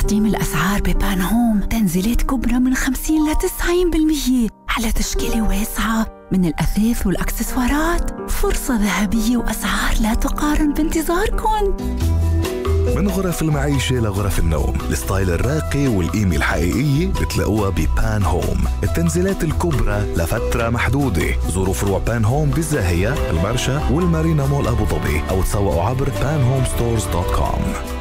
تقديم الأسعار ببان هوم تنزيلات كبرى من 50 ل 90% على تشكيلة واسعة من الأثاث والأكسسوارات. فرصة ذهبية وأسعار لا تقارن بانتظاركم. من غرف المعيشة لغرف النوم، الستايل الراقي والقيمة الحقيقية بتلاقوها ببان هوم. التنزيلات الكبرى لفترة محدودة. زوروا فروع بان هوم بالزاهية، المرشا والمارينا مول أبو ظبي، أو تسوقوا عبر panhomestores.com.